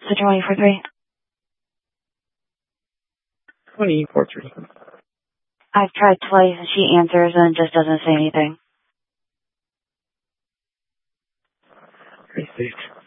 the 24-3? 24-3. I've tried twice and she answers and just doesn't say anything. Received.